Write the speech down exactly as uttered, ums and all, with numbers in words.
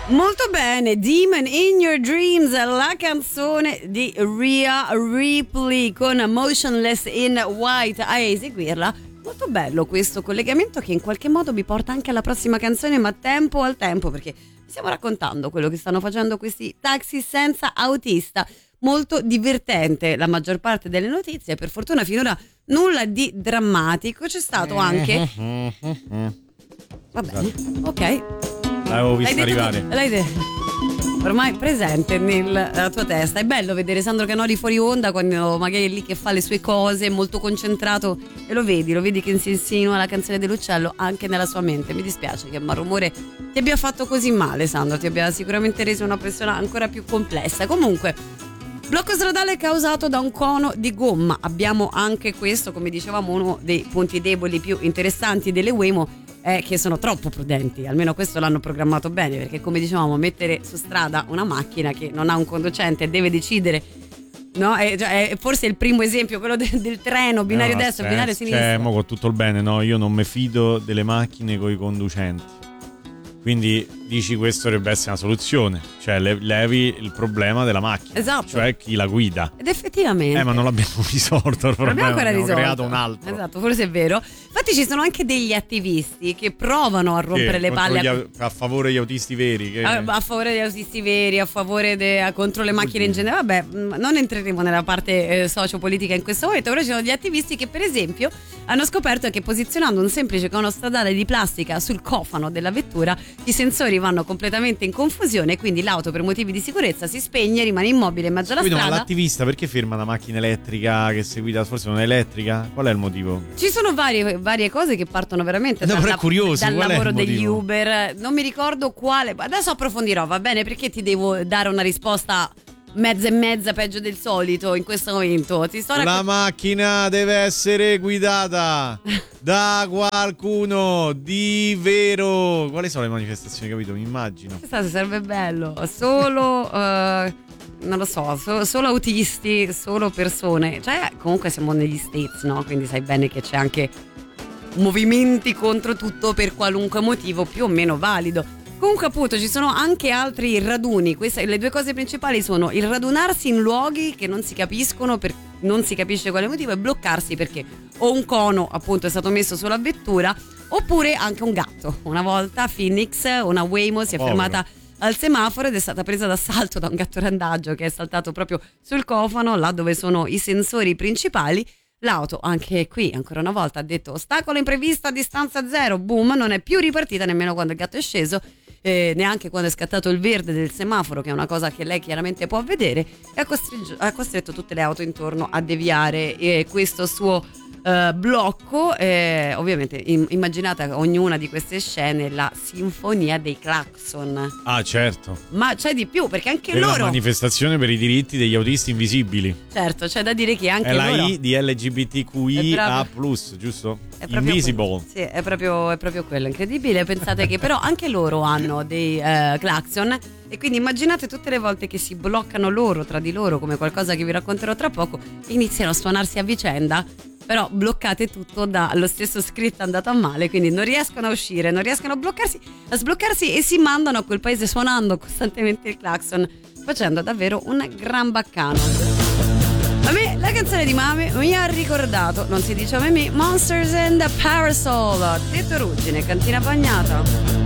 Molto bene, Demon in Your Dreams, la canzone di Rhea Ripley con Motionless in White a eseguirla. Molto bello questo collegamento che in qualche modo mi porta anche alla prossima canzone, ma tempo al tempo, perché stiamo raccontando quello che stanno facendo questi taxi senza autista. Molto divertente la maggior parte delle notizie, per fortuna finora nulla di drammatico. C'è stato anche va bene, ok, l'avevo vista arrivare. Tu, l'hai detto ormai presente nella tua testa. È bello vedere Sandro Canori fuori onda quando magari è lì che fa le sue cose, molto concentrato, e lo vedi, lo vedi che si insinua la canzone dell'uccello anche nella sua mente. Mi dispiace che Malrumore ti abbia fatto così male, Sandro, ti abbia sicuramente reso una persona ancora più complessa. Comunque, blocco stradale causato da un cono di gomma. Abbiamo anche questo, come dicevamo, uno dei punti deboli più interessanti delle Waymo è che sono troppo prudenti, almeno questo l'hanno programmato bene, perché come dicevamo mettere su strada una macchina che non ha un conducente e deve decidere, no? È, cioè, è forse il primo esempio, quello del, del treno, binario no, destro, cioè, binario sinistro. Cioè, mo con tutto il bene, no? Io non mi fido delle macchine con i conducenti. Quindi dici questo dovrebbe essere una soluzione, cioè levi il problema della macchina, esatto, cioè chi la guida. Ed effettivamente Eh ma non l'abbiamo risolto il problema, abbiamo ancora abbiamo risolto. creato un altro. Esatto, forse è vero. Infatti ci sono anche degli attivisti che provano a rompere che, le palle a, a favore degli autisti veri che... a, a favore degli autisti veri, a favore de, contro le macchine in genere. Vabbè, non entreremo nella parte eh, sociopolitica in questo momento, però ci sono gli attivisti che per esempio hanno scoperto che posizionando un semplice cono stradale di plastica sul cofano della vettura i sensori vanno completamente in confusione, quindi l'auto per motivi di sicurezza si spegne, rimane immobile in mezzo alla Quindi, strada. Ma l'attivista perché ferma una macchina elettrica che si guida, forse non è elettrica? Qual è il motivo? Ci sono varie, varie cose che partono veramente no, dalla, curioso, dal lavoro degli motivo? Uber. Non mi ricordo quale, adesso approfondirò, va bene, perché ti devo dare una risposta mezza e mezza peggio del solito in questo momento. Ti sto La raccont- macchina deve essere guidata da qualcuno di vero. Quali sono le manifestazioni, capito? Mi immagino. Questa sarebbe bello. Solo uh, non lo so, so, solo autisti, solo persone. Cioè, comunque siamo negli States, no? Quindi sai bene che c'è anche movimenti contro tutto per qualunque motivo più o meno valido. Comunque appunto ci sono anche altri raduni. Queste, le due cose principali sono il radunarsi in luoghi che non si capiscono, per, non si capisce quale motivo, e bloccarsi perché o un cono appunto è stato messo sulla vettura oppure anche un gatto. Una volta a Phoenix una Waymo si è Povero. fermata al semaforo ed è stata presa d'assalto da un gatto randagio che è saltato proprio sul cofano, là dove sono i sensori principali. L'auto, anche qui, ancora una volta, ha detto ostacolo imprevisto a distanza zero, boom, non è più ripartita nemmeno quando il gatto è sceso, eh, neanche quando è scattato il verde del semaforo, che è una cosa che lei chiaramente può vedere, e ha, costrig- ha costretto tutte le auto intorno a deviare eh, questo suo Uh, blocco. Eh, ovviamente im- immaginate ognuna di queste scene la sinfonia dei clacson. Ah, certo. Ma c'è di più, perché anche È loro la manifestazione per i diritti degli autisti invisibili. certo, c'è da dire che anche È la loro I di L G B T Q I A plus, giusto? è proprio Invisible. quello. Sì, è proprio, è proprio quello, incredibile. Pensate che però anche loro hanno dei uh, clacson, e quindi immaginate tutte le volte che si bloccano loro tra di loro, come qualcosa che vi racconterò tra poco, iniziano a suonarsi a vicenda, però bloccate tutto dallo stesso script andato a male, quindi non riescono a uscire, non riescono a bloccarsi, a sbloccarsi, e si mandano a quel paese suonando costantemente il clacson, facendo davvero un gran baccano. A me la canzone di Mami mi ha ricordato, non si dice a me, Monsters and the Parasol, Tetto Ruggine, Cantina Bagnata.